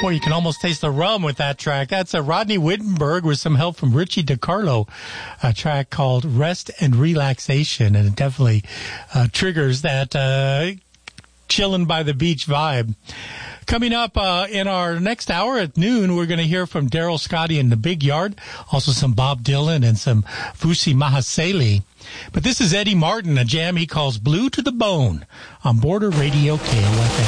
Boy, you can almost taste the rum with that track. That's a Rodney Wittenberg with some help from Richie DiCarlo, a track called Rest and Relaxation, and it definitely triggers that chilling by the beach vibe. Coming up in our next hour at noon, we're going to hear from Daryl Scotty in the Big Yard, also some Bob Dylan and some Vusi Mahaseli. But this is Eddie Martin, a jam he calls Blue to the Bone on Border Radio KOFM.